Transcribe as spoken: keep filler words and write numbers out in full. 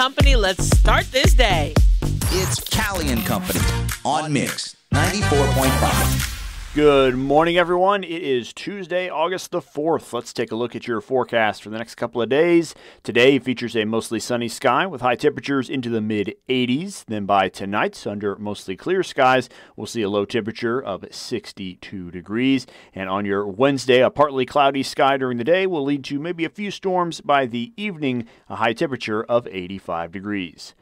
Company, let's start this day. It's Callie and Company on Mix ninety-four point five. Good morning, everyone. It is Tuesday, August the fourth. Let's take a look at your forecast for the next couple of days. Today features a mostly sunny sky with high temperatures into the mid eighties. Then by tonight, under mostly clear skies, we'll see a low temperature of sixty-two degrees. And on your Wednesday, a partly cloudy sky during the day will lead to maybe a few storms by the evening, a high temperature of eighty-five degrees.